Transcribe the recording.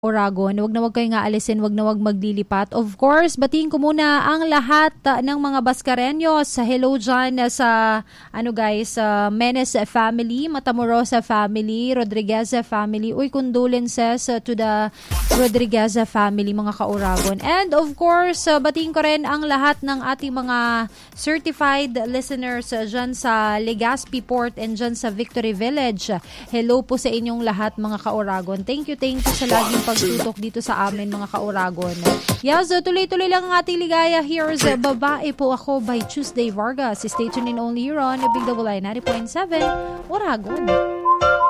Oragon, wag na wag kayo nga alisin, wag na wag maglilipat. Of course, batiin ko muna ang lahat ng mga Bascareños. Hello dyan sa, Menes family, Matamorosa family, Rodriguez family. Uy, condolences to the Rodriguez family, mga ka-Oragon. And of course, batiin ko rin ang lahat ng ating mga certified listeners dyan sa Legazpi Port and dyan sa Victory Village. Hello po sa inyong lahat, mga ka-Oragon. Thank you sa laging pagtutok dito sa amin, mga ka-Oragon. Yes, tuloy-tuloy lang ang ating ligaya. Here's Babae Po Ako by Tuesday Vargas. Stay tuned in only here on Big Double I 90.7 Oragon.